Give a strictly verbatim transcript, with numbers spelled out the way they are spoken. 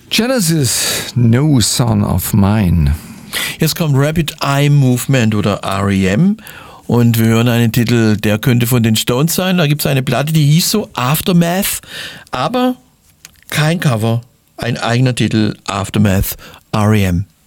Genesis, No Son of Mine. Jetzt kommt Rapid Eye Movement oder R E M und wir hören einen Titel, der könnte von den Stones sein. Da gibt es eine Platte, die hieß so Aftermath, aber kein Cover, ein eigener Titel, Aftermath, R E M.